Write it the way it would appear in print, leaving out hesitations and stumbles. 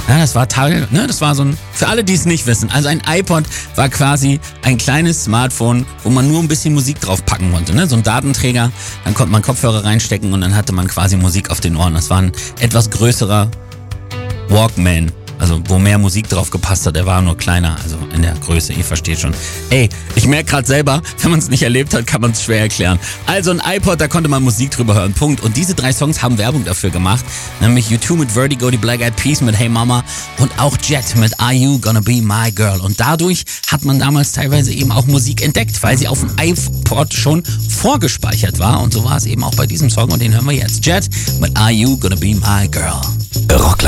Ja, das war Teil, ne, das war so ein, für alle, die es nicht wissen, also ein iPod war quasi ein kleines Smartphone, wo man nur ein bisschen Musik drauf packen konnte, ne, so ein Datenträger, dann konnte man Kopfhörer reinstecken und dann hatte man quasi Musik auf den Ohren. Das war ein etwas größerer Walkman. Also wo mehr Musik drauf gepasst hat, der war nur kleiner, also in der Größe, ihr versteht schon. Ey, ich merke gerade selber, wenn man es nicht erlebt hat, kann man es schwer erklären. Also ein iPod, da konnte man Musik drüber hören, Punkt. Und diese 3 Songs haben Werbung dafür gemacht, nämlich U2 mit Vertigo, die Black Eyed Peas mit Hey Mama und auch Jet mit Are You Gonna Be My Girl. Und dadurch hat man damals teilweise eben auch Musik entdeckt, weil sie auf dem iPod schon vorgespeichert war. Und so war es eben auch bei diesem Song und den hören wir jetzt. Jet mit Are You Gonna Be My Girl.